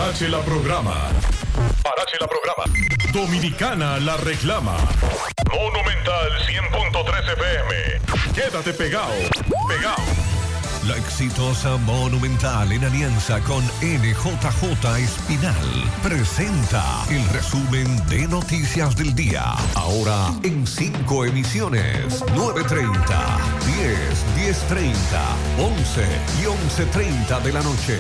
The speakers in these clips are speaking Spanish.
Parache la programa. Parache la programa. Dominicana la reclama. Monumental 100.3 FM. Quédate pegado. Pegado. La exitosa Monumental, en alianza con NJJ Espinal, presenta el resumen de noticias del día. Ahora en 5 emisiones: 9:30, 10, 10:30, 11 y 11:30 de la noche.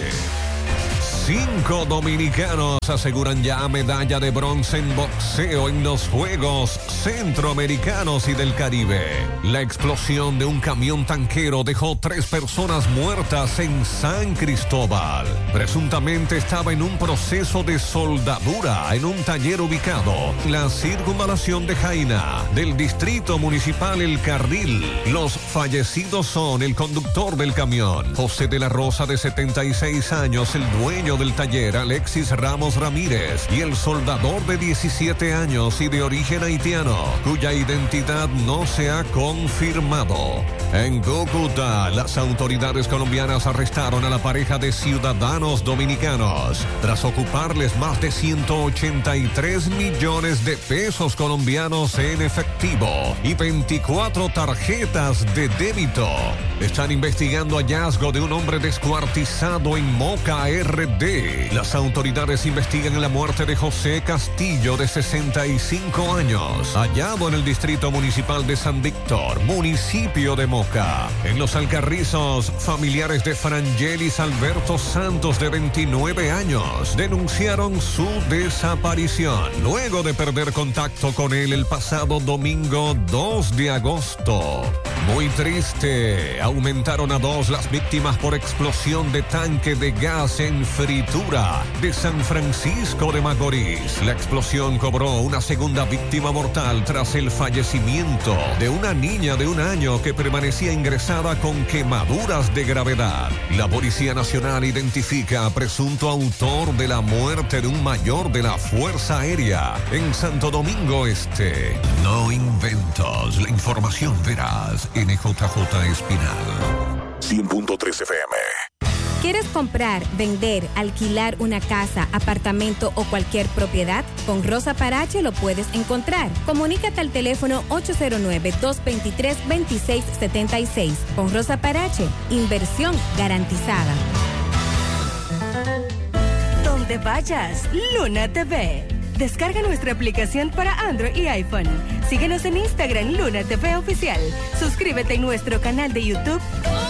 5 dominicanos aseguran ya medalla de bronce en boxeo en los Juegos Centroamericanos y del Caribe. La explosión de un camión tanquero dejó 3 personas muertas en San Cristóbal. Presuntamente estaba en un proceso de soldadura en un taller ubicado en la circunvalación de Jaina, del distrito municipal El Carril. Los fallecidos son el conductor del camión, José de la Rosa, de 76 años, el dueño del taller, Alexis Ramos Ramírez, y el soldador de 17 años y de origen haitiano, cuya identidad no se ha confirmado. En Cúcuta, las autoridades colombianas arrestaron a la pareja de ciudadanos dominicanos tras ocuparles más de 183 millones de pesos colombianos en efectivo y 24 tarjetas de débito. Están investigando hallazgo de un hombre descuartizado en Moca, RD. Las autoridades investigan la muerte de José Castillo, de 65 años, hallado en el distrito municipal de San Víctor, municipio de Moca. En Los Alcarrizos, familiares de Frangelis Alberto Santos, de 29 años, denunciaron su desaparición luego de perder contacto con él el pasado domingo 2 de agosto. Muy triste, aumentaron a 2 las víctimas por explosión de tanque de gas en Fritura de San Francisco de Macorís. La explosión cobró una segunda víctima mortal tras el fallecimiento de una niña de 1 año que permanecía ingresada con quemaduras de gravedad. La Policía Nacional identifica a presunto autor de la muerte de un mayor de la Fuerza Aérea en Santo Domingo Este. No inventos, la información veraz. NJJ Espinal 100.3 FM. ¿Quieres comprar, vender, alquilar una casa, apartamento o cualquier propiedad? Con Rosa Parache lo puedes encontrar. Comunícate al teléfono 809-223-2676. Con Rosa Parache, inversión garantizada. Donde vayas, Luna TV. Descarga nuestra aplicación para Android y iPhone. Síguenos en Instagram, Luna TV Oficial. Suscríbete en nuestro canal de YouTube